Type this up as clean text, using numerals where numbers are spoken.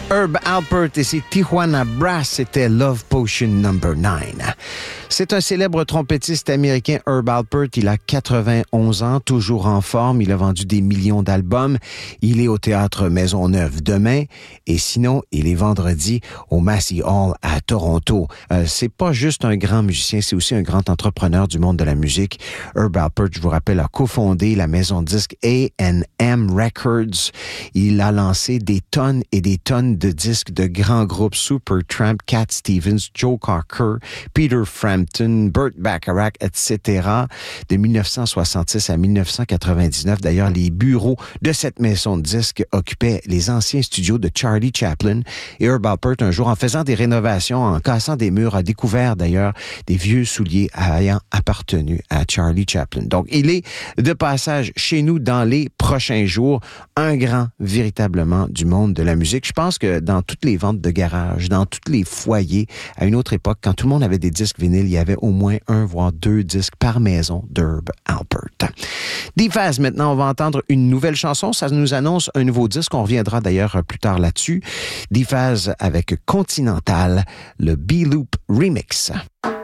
Herb Alpert et ses Tijuana Brass, c'était Love Potion No. 9. C'est un célèbre trompettiste américain, Herb Alpert. Il a 91 ans, toujours en forme. Il a vendu des millions d'albums. Il est au Théâtre Maisonneuve demain. Et sinon, il est vendredi au Massey Hall à Toronto. C'est pas juste un grand musicien, c'est aussi un grand entrepreneur du monde de la musique. Herb Alpert, je vous rappelle, a cofondé la maison de disques A&M Records. Il a lancé des tonnes et des tonnes de disques de grands groupes, Supertramp, Cat Stevens, Joe Cocker, Peter Frampton, Burt Bacharach, etc. De 1966 à 1999, d'ailleurs, les bureaux de cette maison de disques occupaient les anciens studios de Charlie Chaplin. Et Herb Alpert, un jour, en faisant des rénovations, en cassant des murs, a découvert d'ailleurs des vieux souliers ayant appartenu à Charlie Chaplin. Donc, il est de passage chez nous dans les prochains jours, un grand, véritablement, du monde de la musique. Je pense que dans toutes les ventes de garage, dans tous les foyers, à une autre époque, quand tout le monde avait des disques vinyles, il y avait au moins un, voire deux disques par maison d'Herb Alpert. D-Faz, maintenant, on va entendre une nouvelle chanson. Ça nous annonce un nouveau disque. On reviendra d'ailleurs plus tard là-dessus. D-Faz avec Continental, le B-Loop Remix.